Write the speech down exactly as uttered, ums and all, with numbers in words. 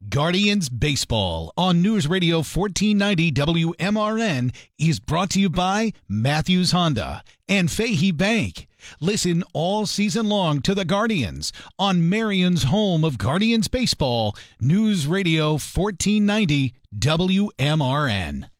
Guardians Baseball on News Radio fourteen ninety W M R N is brought to you by Matthews Honda and Fahey Bank. Listen all season long to the Guardians on Marion's home of Guardians Baseball, News Radio fourteen ninety W M R N.